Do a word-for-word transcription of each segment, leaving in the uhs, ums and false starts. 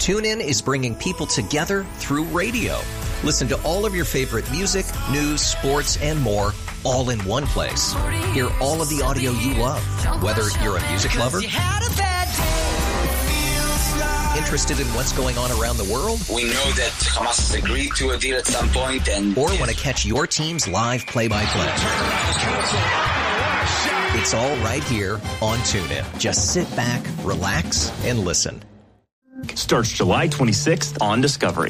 TuneIn is bringing people together through radio. Listen to all of your favorite music, news, sports, and more all in one place. Hear all of the audio you love, whether you're a music lover, interested in what's going on around the world, we know that Hamas has agreed to a deal at some point, and or want to catch your team's live play-by-play. It's all right here on TuneIn. Just sit back, relax, and listen. Starts July twenty-sixth on Discovery.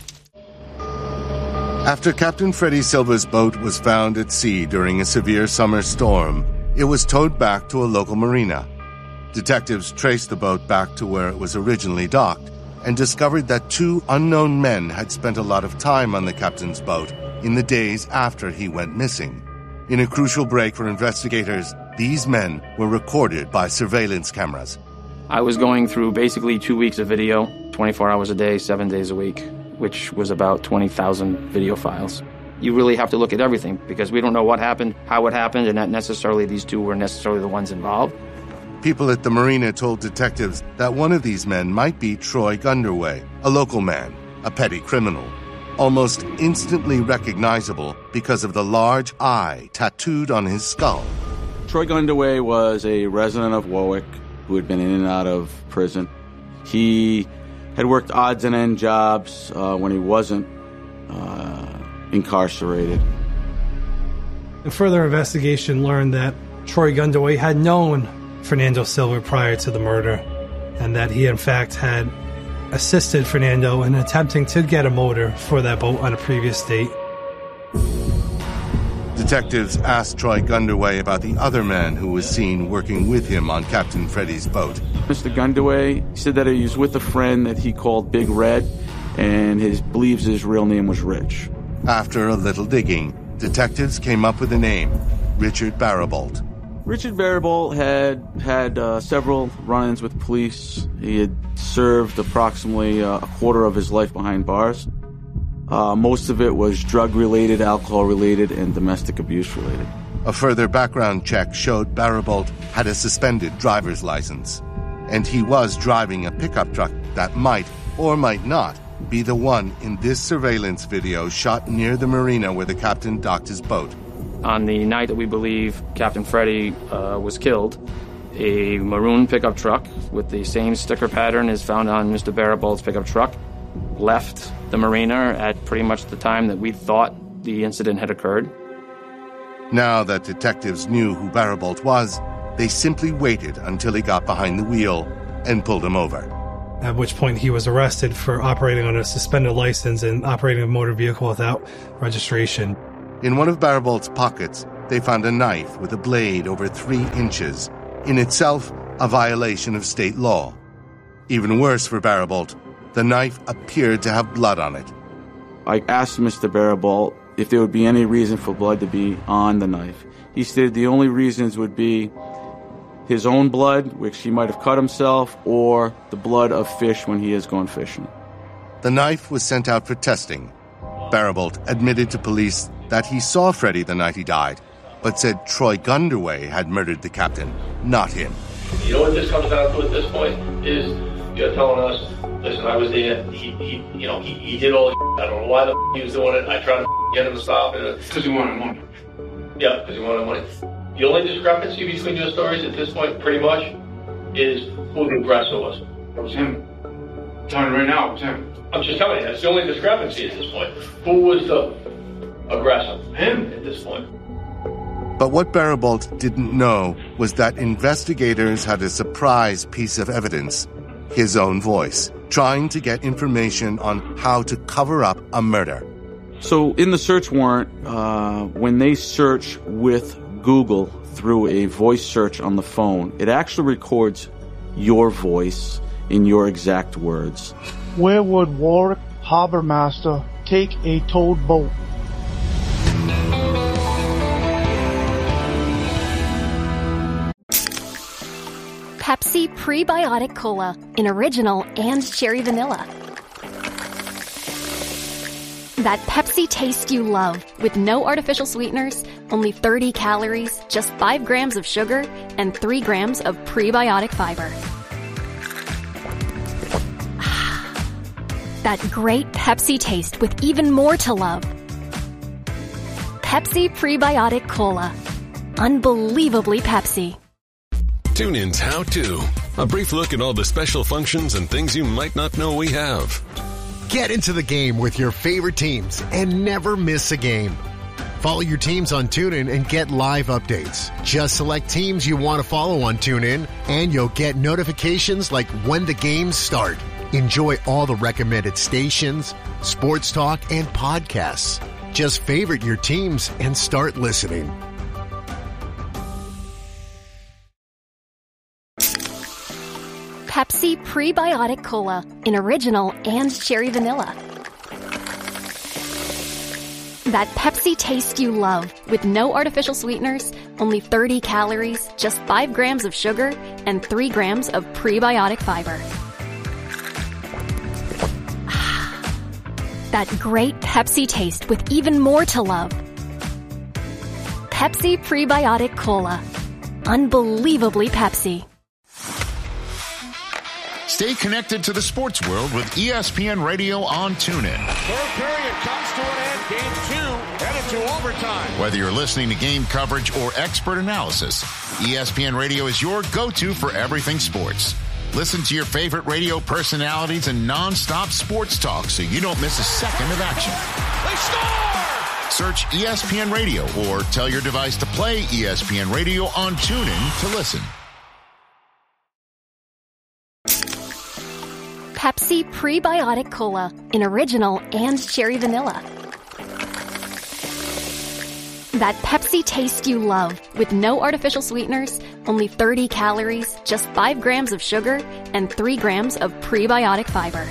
After Captain Freddie Silva's boat was found at sea during a severe summer storm, it was towed back to a local marina. Detectives traced the boat back to where it was originally docked and discovered that two unknown men had spent a lot of time on the captain's boat in the days after he went missing. In a crucial break for investigators, these men were recorded by surveillance cameras. I was going through basically two weeks of video, twenty-four hours a day, seven days a week, which was about twenty thousand video files. You really have to look at everything because we don't know what happened, how it happened, and not necessarily these two were necessarily the ones involved. People at the marina told detectives that one of these men might be Troy Gunderway, a local man, a petty criminal, almost instantly recognizable because of the large eye tattooed on his skull. Troy Gunderway was a resident of Warwick who had been in and out of prison. He had worked odds and end jobs uh, when he wasn't uh, incarcerated. A further investigation learned that Troy Gunderway had known Fernando Silva prior to the murder, and that he in fact had assisted Fernando in attempting to get a motor for that boat on a previous date. Detectives asked Troy Gunderway about the other man who was seen working with him on Captain Freddie's boat. Mister Gunderway said that he was with a friend that he called Big Red, and he believes his real name was Rich. After a little digging, detectives came up with a name, Richard Baribolt. Richard Baribolt had had uh, several run-ins with police. He had served approximately uh, a quarter of his life behind bars. Uh, most of it was drug-related, alcohol-related, and domestic abuse-related. A further background check showed Baribolt had a suspended driver's license, and he was driving a pickup truck that might or might not be the one in this surveillance video shot near the marina where the captain docked his boat. On the night that we believe Captain Freddie uh, was killed, a maroon pickup truck with the same sticker pattern as found on Mister Baribolt's pickup truck left the marina at pretty much the time that we thought the incident had occurred. Now that detectives knew who Baribolt was, they simply waited until he got behind the wheel and pulled him over. At which point he was arrested for operating on a suspended license and operating a motor vehicle without registration. In one of Baribolt's pockets, they found a knife with a blade over three inches, in itself a violation of state law. Even worse for Baribolt, the knife appeared to have blood on it. I asked Mister Baribolt if there would be any reason for blood to be on the knife. He stated the only reasons would be his own blood, which he might have cut himself, or the blood of fish when he has gone fishing. The knife was sent out for testing. Baribolt admitted to police that he saw Freddie the night he died, but said Troy Gunderway had murdered the captain, not him. You know what this comes down to at this point is you're telling us, listen, I was there, he, he you know, he, he did all the I don't know why the he was doing it, I tried to get him to stop it. Because he wanted money. Yeah, because he wanted money. The only discrepancy between your stories at this point, pretty much, is who the aggressor was. It was him. I'm telling you right now, it was him. I'm just telling you, that's the only discrepancy at this point. Who was the aggressor? Him. At this point. But what Baribolt didn't know was that investigators had a surprise piece of evidence, his own voice, trying to get information on how to cover up a murder. So in the search warrant, uh, when they search with Google through a voice search on the phone, it actually records your voice in your exact words. Where would Warwick Harbor Master take a towed boat? Pepsi Prebiotic Cola in original and cherry vanilla. That Pepsi taste you love with no artificial sweeteners, only thirty calories, just five grams of sugar, and three grams of prebiotic fiber. That great Pepsi taste with even more to love. Pepsi Prebiotic Cola. Unbelievably Pepsi. TuneIn's How To. A brief look at all the special functions and things you might not know we have. Get into the game with your favorite teams and never miss a game. Follow your teams on TuneIn and get live updates. Just select teams you want to follow on TuneIn, and you'll get notifications like when the games start. Enjoy all the recommended stations, sports talk, and podcasts. Just favorite your teams and start listening. Pepsi Prebiotic Cola in original and cherry vanilla. That Pepsi taste you love with no artificial sweeteners, only thirty calories, just five grams of sugar, and three grams of prebiotic fiber. That great Pepsi taste with even more to love. Pepsi Prebiotic Cola. Unbelievably Pepsi. Stay connected to the sports world with E S P N Radio on TuneIn. Third period comes to an end. Game two headed to overtime. Whether you're listening to game coverage or expert analysis, E S P N Radio is your go-to for everything sports. Listen to your favorite radio personalities and non-stop sports talk so you don't miss a second of action. They score! Search E S P N Radio or tell your device to play E S P N Radio on TuneIn to listen. Pepsi Prebiotic Cola in original and cherry vanilla. That Pepsi taste you love with no artificial sweeteners, only thirty calories, just five grams of sugar, and three grams of prebiotic fiber.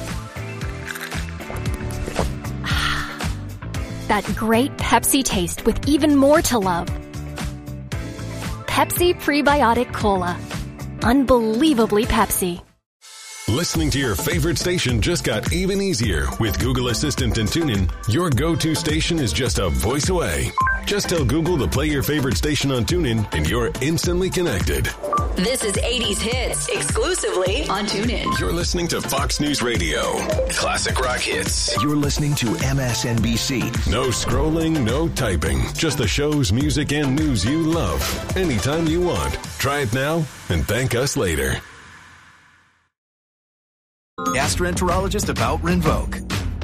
That great Pepsi taste with even more to love. Pepsi Prebiotic Cola. Unbelievably Pepsi. Listening to your favorite station just got even easier. With Google Assistant and TuneIn, your go-to station is just a voice away. Just tell Google to play your favorite station on TuneIn, and you're instantly connected. This is eighties Hits, exclusively on TuneIn. You're listening to Fox News Radio. Classic rock hits. You're listening to M S N B C. No scrolling, no typing. Just the shows, music, and news you love. Anytime you want. Try it now and thank us later. Gastroenterologist about Rinvoq.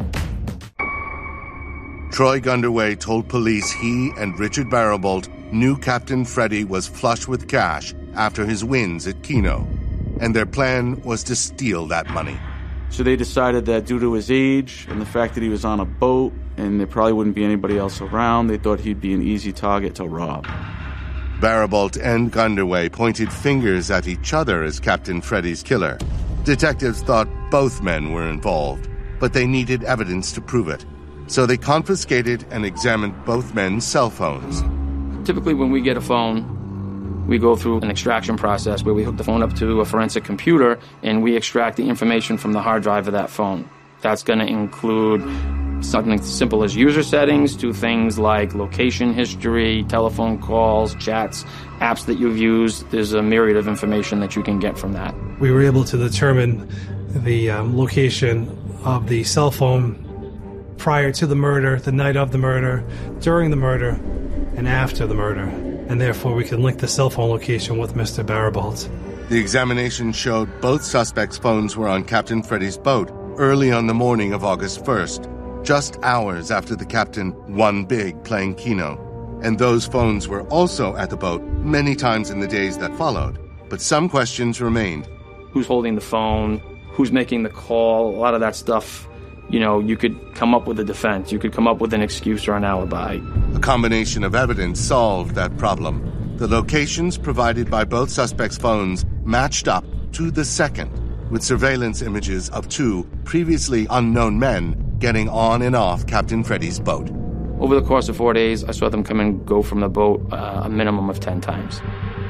Troy Gundaway told police he and Richard Barabolt knew Captain Freddy was flush with cash after his wins at Keno, and their plan was to steal that money. So they decided that due to his age and the fact that he was on a boat and there probably wouldn't be anybody else around, they thought he'd be an easy target to rob. Barabolt and Gundaway pointed fingers at each other as Captain Freddy's killer. Detectives thought both men were involved, but they needed evidence to prove it. So they confiscated and examined both men's cell phones. Typically when we get a phone, we go through an extraction process where we hook the phone up to a forensic computer and we extract the information from the hard drive of that phone. That's going to include something simple as user settings to things like location history, telephone calls, chats, apps that you've used. There's a myriad of information that you can get from that. We were able to determine the um, location of the cell phone prior to the murder, the night of the murder, during the murder, and after the murder. And therefore we can link the cell phone location with Mister Barabolt. The examination showed both suspects' phones were on Captain Freddy's boat early on the morning of August first, just hours after the captain won big playing Keno. And those phones were also at the boat many times in the days that followed. But some questions remained. Who's holding the phone? Who's making the call? A lot of that stuff, you know, you could come up with a defense. You could come up with an excuse or an alibi. A combination of evidence solved that problem. The locations provided by both suspects' phones matched up to the second, with surveillance images of two previously unknown men getting on and off Captain Freddy's boat. Over the course of four days, I saw them come and go from the boat uh, a minimum of ten times.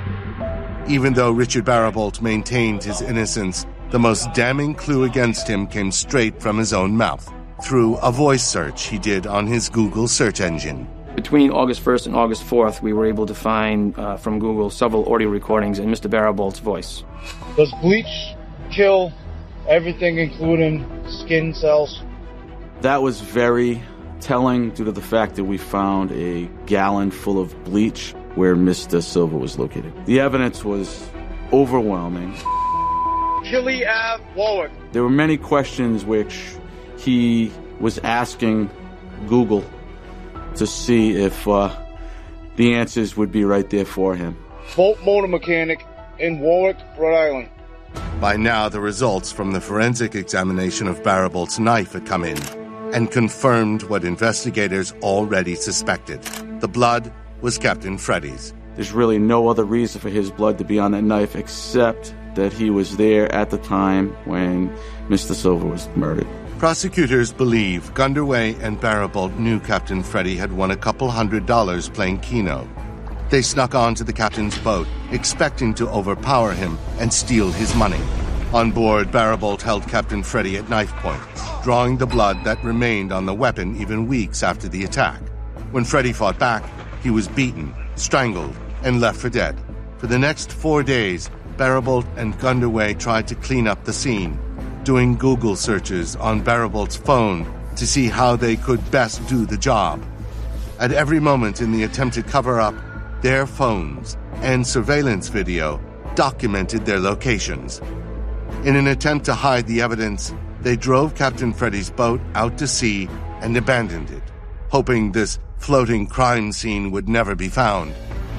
Even though Richard Barabolt maintained his innocence, the most damning clue against him came straight from his own mouth, through a voice search he did on his Google search engine. Between August first and August fourth, we were able to find uh, from Google several audio recordings in Mister Barabolt's voice. Does bleach kill everything including skin cells. That was very telling due to the fact that we found a gallon full of bleach where Mister Silva was located. The evidence was overwhelming. Killy Ave, Warwick. There were many questions which he was asking Google to see if uh, the answers would be right there for him. Bolt motor mechanic in Warwick, Rhode Island. By now, the results from the forensic examination of Barabolt's knife had come in and confirmed what investigators already suspected. The blood was Captain Freddy's. There's really no other reason for his blood to be on that knife except that he was there at the time when Mister Silva was murdered. Prosecutors believe Gunderway and Barabolt knew Captain Freddy had won a couple hundred dollars playing Keno. They snuck onto the captain's boat, expecting to overpower him and steal his money. On board, Barabolt held Captain Freddy at knife point, drawing the blood that remained on the weapon even weeks after the attack. When Freddy fought back, he was beaten, strangled, and left for dead. For the next four days, Barabolt and Gunderway tried to clean up the scene, doing Google searches on Barabolt's phone to see how they could best do the job. At every moment in the attempted cover-up, their phones and surveillance video documented their locations. In an attempt to hide the evidence, they drove Captain Freddy's boat out to sea and abandoned it, hoping this floating crime scene would never be found.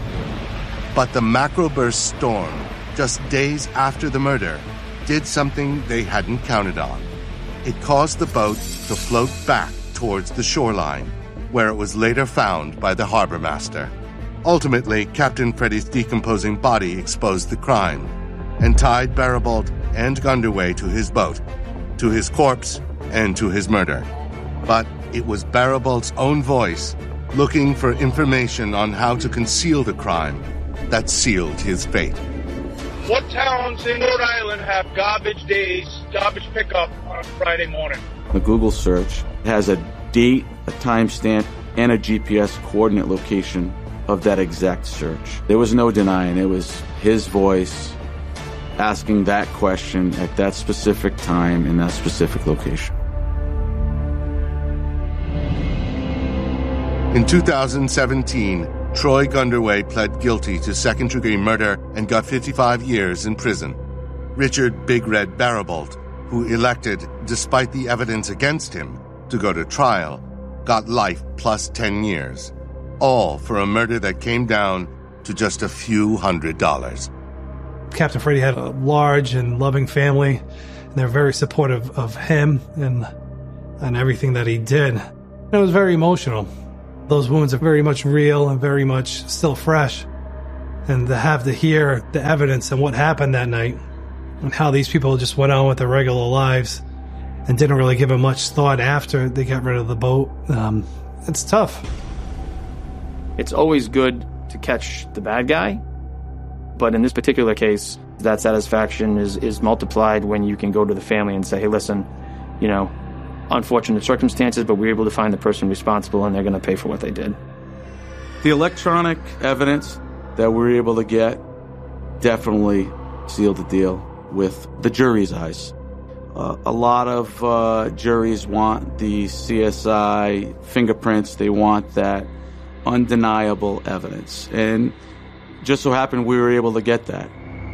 But the macroburst storm, just days after the murder, did something they hadn't counted on. It caused the boat to float back towards the shoreline, where it was later found by the harbor master. Ultimately, Captain Freddy's decomposing body exposed the crime and tied Barabolt and Gunderway to his boat, to his corpse, and to his murder. But it was Barabolt's own voice, looking for information on how to conceal the crime, that sealed his fate. What towns in Rhode Island have garbage days, garbage pickup on a Friday morning? The Google search has a date, a timestamp, and a G P S coordinate location of that exact search. There was no denying it was his voice asking that question at that specific time in that specific location. In two thousand seventeen, Troy Gunderway pled guilty to second-degree murder and got fifty-five years in prison. Richard Big Red Barabolt, who elected, despite the evidence against him, to go to trial, got life plus ten years. All for a murder that came down to just a few hundred dollars. Captain Freddy had a large and loving family, and they're very supportive of him and and everything that he did. And it was very emotional. Those wounds are very much real and very much still fresh. And to have to hear the evidence and what happened that night and how these people just went on with their regular lives and didn't really give it much thought after they got rid of the boat, um, it's tough. It's always good to catch the bad guy, but in this particular case, that satisfaction is, is multiplied when you can go to the family and say, hey, listen, you know, unfortunate circumstances, but we were able to find the person responsible and they're going to pay for what they did. The electronic evidence that we were able to get definitely sealed the deal with the jury's eyes. Uh, a lot of uh, juries want the C S I fingerprints. They want that undeniable evidence. And just so happened we were able to get that.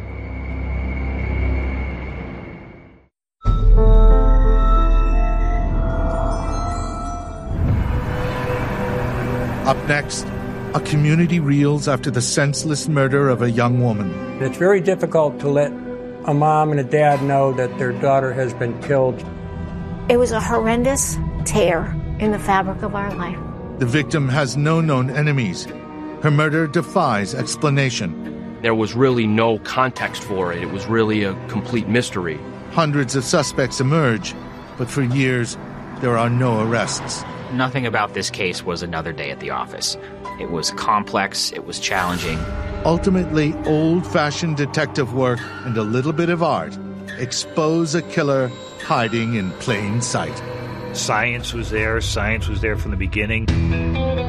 Up next, a community reels after the senseless murder of a young woman. It's very difficult to let a mom and a dad know that their daughter has been killed. It was a horrendous tear in the fabric of our life. The victim has no known enemies. Her murder defies explanation. There was really no context for it. It was really a complete mystery. Hundreds of suspects emerge, but for years, there are no arrests. Nothing about this case was another day at the office. It was complex, it was challenging. Ultimately, old-fashioned detective work and a little bit of art expose a killer hiding in plain sight. Science was there. Science was there from the beginning.